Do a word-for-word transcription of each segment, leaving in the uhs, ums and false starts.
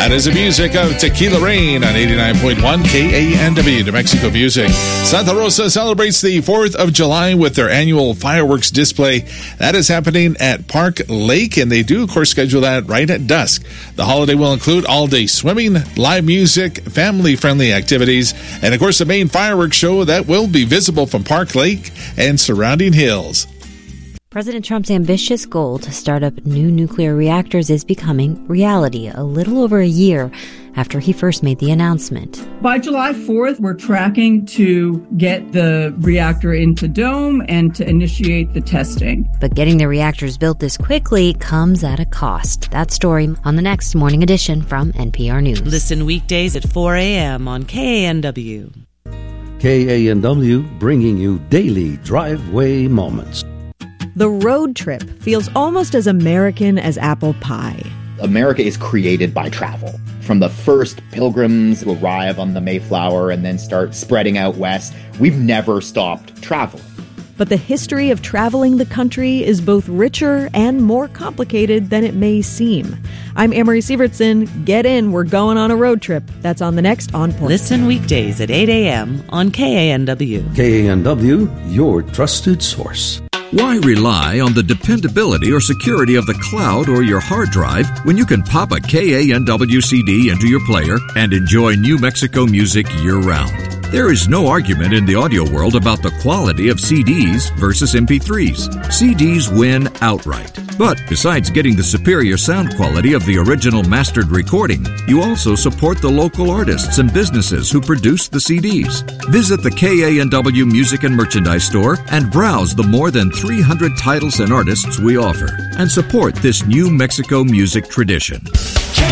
That is the music of Tequila Rain on eighty-nine point one K A N W, New Mexico Music. Santa Rosa celebrates the fourth of July with their annual fireworks display. That is happening at Park Lake, and they do, of course, schedule that right at dusk. The holiday will include all-day swimming, live music, family-friendly activities, and, of course, the main fireworks show that will be visible from Park Lake and surrounding hills. President Trump's ambitious goal to start up new nuclear reactors is becoming reality a little over a year after he first made the announcement. By July fourth, we're tracking to get the reactor into Dome and to initiate the testing. But getting the reactors built this quickly comes at a cost. That story on the next Morning Edition from N P R News. Listen weekdays at four a.m. on K A N W. K A N W, bringing you daily driveway moments. The road trip feels almost as American as apple pie. America is created by travel. From the first pilgrims who arrive on the Mayflower and then start spreading out west, we've never stopped traveling. But the history of traveling the country is both richer and more complicated than it may seem. I'm Amory Sievertson. Get in, we're going on a road trip. That's on the next On Point. Listen weekdays at eight a.m. on K A N W. K A N W, your trusted source. Why rely on the dependability or security of the cloud or your hard drive when you can pop a K A N W C D into your player and enjoy New Mexico music year-round? There is no argument in the audio world about the quality of C Ds versus M P threes. C Ds win outright. But besides getting the superior sound quality of the original mastered recording, you also support the local artists and businesses who produce the C Ds. Visit the K A N W Music and Merchandise Store and browse the more than three hundred titles and artists we offer, and support this New Mexico music tradition. It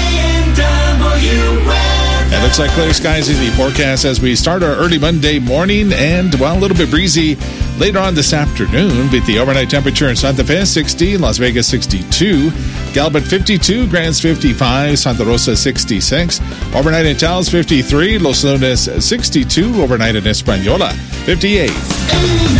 looks like clear skies in the forecast as we start our early Monday morning, and, well, a little bit breezy later on this afternoon. But the overnight temperature in Santa Fe, sixty, Las Vegas, sixty-two, Gallup, fifty-two, Grants, fifty-five, Santa Rosa, sixty-six, overnight in Taos, fifty-three, Los Lunas, sixty-two, overnight in Española, fifty-eight.